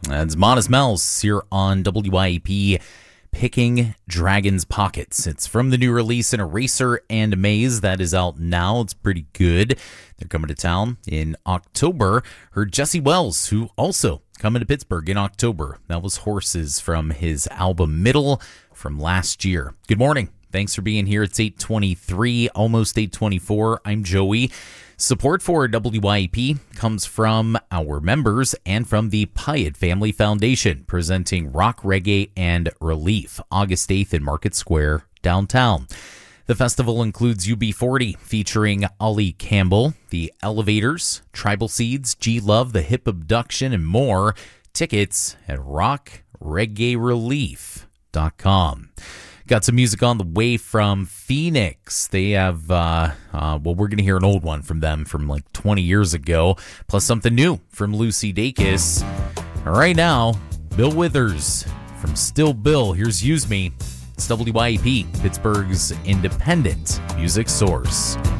That's Modest Mouse here on WYAP, Picking Dragon's Pockets. It's from the new release in Eraser and Maze that is out now. It's pretty good. They're coming to town in October. Heard Jesse Wells, who also coming to Pittsburgh in October. That was Horses from his album Middle from last year. Good morning. Thanks for being here. It's 8:23, almost 8:24. I'm Joey. Support for WYAP comes from our members and from the Pyatt Family Foundation, presenting Rock, Reggae, and Relief, August 8th in Market Square, downtown. The festival includes UB40, featuring Ollie Campbell, The Elevators, Tribal Seeds, G-Love, The Hip Abduction, and more. Tickets at rockreggaerelief.com. Got some music on the way from Phoenix. They have, we're going to hear an old one from them from like 20 years ago, plus something new from Lucy Dacus. Right now, Bill Withers from Still Bill. Here's Use Me. It's WYAP, Pittsburgh's independent music source.